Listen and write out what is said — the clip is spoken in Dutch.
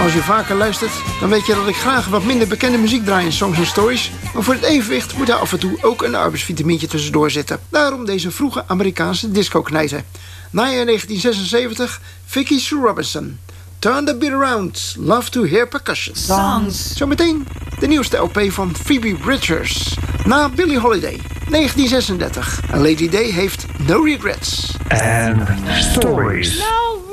als u vaker luistert, dan weet je dat ik graag wat minder bekende muziek draai in Songs and Stories. Maar voor het evenwicht moet er af en toe ook een arbeidsvitamintje tussendoor zitten. Daarom deze vroege Amerikaanse disco-knijter. Najaar 1976, Vicky Sue Robinson. Turn the beat around, love to hear percussion. Songs. Zometeen de nieuwste LP van Phoebe Bridgers. Na Billie Holiday, 1936. En Lady Day heeft No Regrets. And Stories. No